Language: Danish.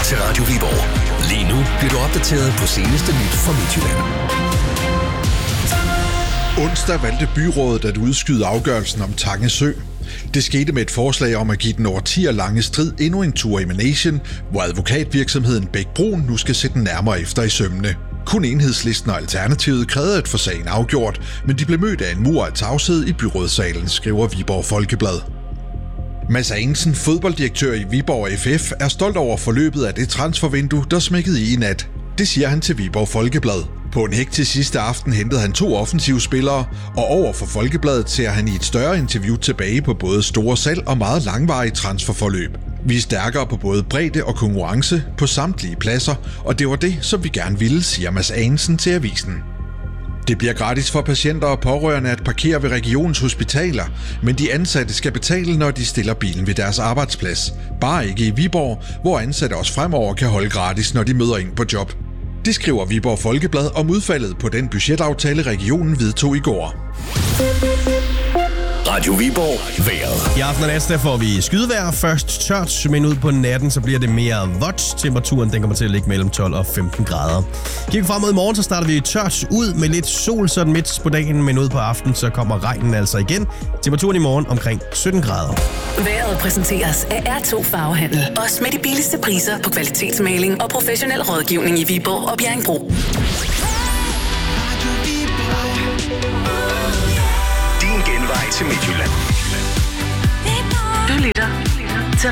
til Radio Viborg. Lige nu bliver du opdateret på seneste nyt fra Midtjylland. Onsdag valgte byrådet at udskyde afgørelsen om Tange Sø. Det skete med et forslag om at give den årtier lange strid endnu en tur i managen, hvor advokatvirksomheden Bech Bruun nu skal se den nærmere efter i sømmene. Kun Enhedslisten og Alternativet krævede at få sagen afgjort, men de blev mødt af en mur af tavshed i byrådssalen, skriver Viborg Folkeblad. Mads Angensen, fodbolddirektør i Viborg FF, er stolt over forløbet af det transfervindue, der smækkede i nat. Det siger han til Viborg Folkeblad. På en hektisk sidste aften hentede han 2 offensive spillere, og over for Folkebladet ser han i et større interview tilbage på både store salg og meget langvarige transferforløb. Vi er stærkere på både bredde og konkurrence på samtlige pladser, og det var det, som vi gerne ville, siger Mads Angensen til avisen. Det bliver gratis for patienter og pårørende at parkere ved regionens hospitaler, men de ansatte skal betale, når de stiller bilen ved deres arbejdsplads. Bare ikke i Viborg, hvor ansatte også fremover kan holde gratis, når de møder ind på job. Det skriver Viborg Folkeblad om udfaldet på den budgetaftale, regionen vedtog i går. Radio Viborg vejret. I aften og næste får vi skydevejr. Først tørt, men ud på natten, så bliver det mere vådt. Temperaturen den kommer til at ligge mellem 12 og 15 grader. Kigger frem mod i morgen, så starter vi tørt ud med lidt sol sådan midt på dagen, men ud på aftenen, så kommer regnen altså igen. Temperaturen i morgen omkring 17 grader. Vejret præsenteres af R2 Farvehandel. Også med de billigste priser på kvalitetsmaling og professionel rådgivning i Viborg og Bjerringbro. Din genvej til Midtjylland.